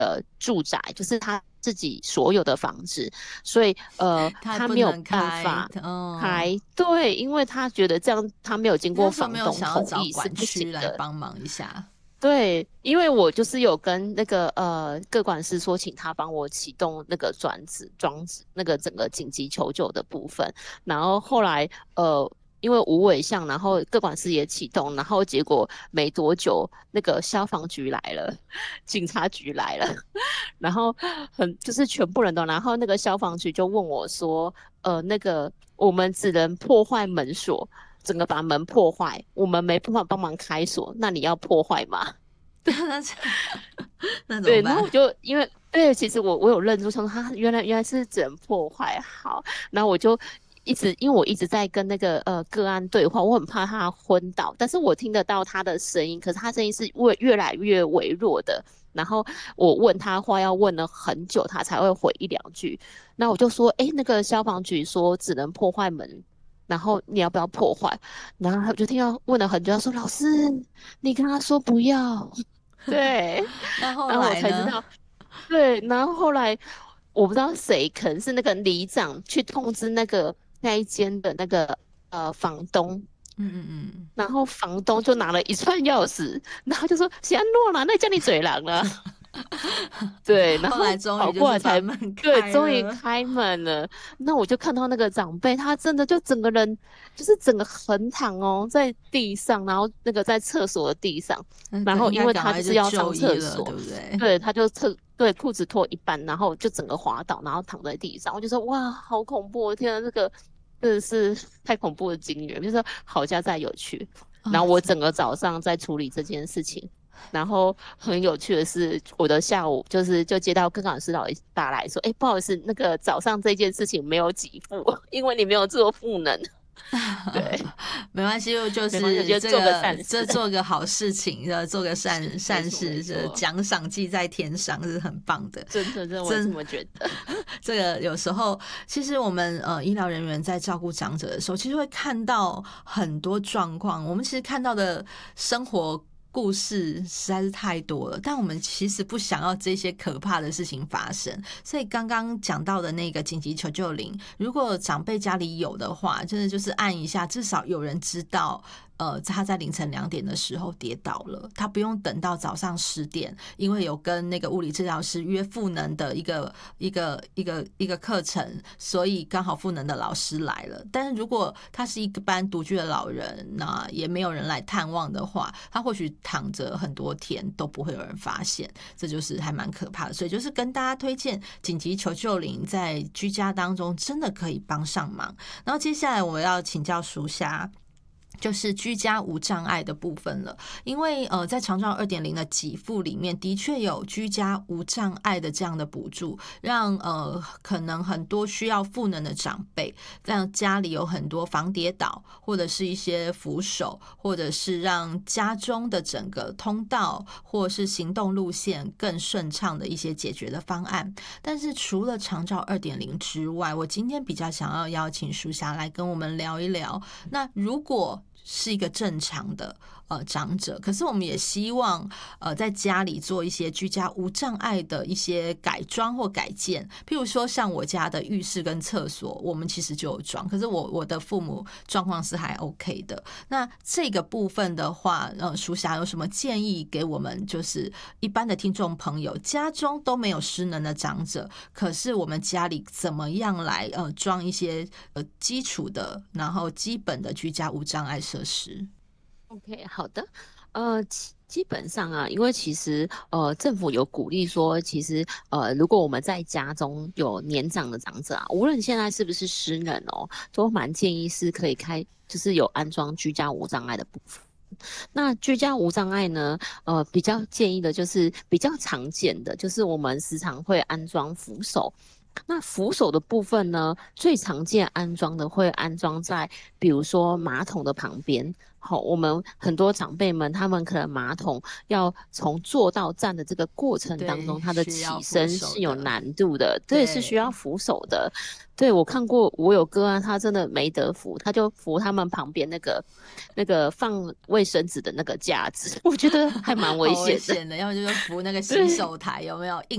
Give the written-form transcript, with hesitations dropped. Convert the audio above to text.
住宅，就是他自己所有的房子，所以他没有办法开，对，因为他觉得这样他没有经过房东同意是不行区来的。 帮忙一下。 对，因为我就是有跟那个各管师说，请他帮我启动那个装置那个整个紧急求救的部分，然后后来因为无尾项，然后各管师也启动，然后结果没多久那个消防局来了，警察局来了，然后就是全部人都，然后那个消防局就问我说，那个我们只能破坏门锁。整个把门破坏，我们没办法帮忙开锁，那你要破坏吗？对，然后那怎么办？ 我就因为对，其实我有认出，想说他原来是只能破坏好，然后我就因为我一直在跟那个个案对话，我很怕他昏倒，但是我听得到他的声音，可是他声音是越来越微弱的。然后我问他话要问了很久，他才会回一两句。那我就说，诶，那个消防局说只能破坏门，然后你要不要破坏？然后他就听到问了很久，他说老师，你跟他说不要。对， 那后然后我来呢？ 才知道，对，然后后来我不知道谁，可能是那个里长去通知那一间的那个房东， 嗯嗯嗯。 然后房东就拿了一串钥匙，然后就说谢安诺啦，那叫你嘴狼了。对，然后后来终于就是把跑过来才门对， 开了。 终于开门了。那我就看到那个长辈，他真的就整个人就是整个横躺哦，在地上，然后那个在厕所的地上，然后因为应该赶他就是要快就就上医了，对厕所， 不对？ 对，他就对裤子脱一半，然后就整个滑倒，然后躺在地上。我就说哇，好恐怖哦！天啊，这个真的是太恐怖的经历了，就是说好家在有趣。然啊， 后我整个早上在处理这件事情。然后很有趣的是，我的下午就接到跟老师打来说，哎，不好意思，那个早上这件事情没有给付，因为你没有做赋能。对， 没关系，就没关系，我是觉得做个善这事， 做个好事情，做个没错没善事，这错， 奖赏记在天上是很棒的。 真的我也这么觉得。 这个有时候，其实我们医疗人员在照顾长者的时候，其实会看到很多状况。我们其实看到的生活故事实在是太多了，但我们其实不想要这些可怕的事情发生。所以刚刚讲到的那个紧急求救铃，如果长辈家里有的话，真的就是按一下，至少有人知道。他在凌晨2点的时候跌倒了，他不用等到早上10点，因为有跟那个物理治疗师约赋能的一个课程，所以刚好赋能的老师来了。但是如果他是一个般独居的老人，那也没有人来探望的话，他或许躺着很多天都不会有人发现，这就是还蛮可怕的。所以就是跟大家推荐紧急求救铃在居家当中真的可以帮上忙。然后接下来我要请教淑霞。就是居家无障碍的部分了，因为在长照2.0的给付里面，的确有居家无障碍的这样的补助，让可能很多需要赋能的长辈，让家里有很多防跌倒，或者是一些扶手，或者是让家中的整个通道或是行动路线更顺畅的一些解决的方案。但是除了长照2.0之外，我今天比较想要邀请淑霞来跟我们聊一聊，那如果是一个正常的长者，可是我们也希望在家里做一些居家无障碍的一些改装或改建，譬如说像我家的浴室跟厕所，我们其实就有装，可是我的父母状况是还 OK 的。那这个部分的话，淑霞有什么建议给我们？就是一般的听众朋友，家中都没有失能的长者，可是我们家里怎么样来装一些基础的，然后基本的居家无障碍设施？ OK，好的，基本上啊，因为其实政府有鼓励说，其实如果我们在家中有年长的长者啊，无论现在是不是失能哦，都蛮建议是可以就是有安装居家无障碍的部分。那居家无障碍呢，比较建议的就是比较常见的，就是我们时常会安装扶手。那扶手的部分呢，最常见安装的会安装在，比如说马桶的旁边。好，我们很多长辈们，他们可能马桶要从坐到站的这个过程当对， 中，他的需要扶起身是有手的。 难度的，对，是需要对， 扶手的。对，我看过，我有个案，他真的没得扶，他就扶他们旁边那个放卫生纸的那个架子，我觉得还蛮危好危险的。 险的，要么就是扶那个洗对， 手台，有没有硬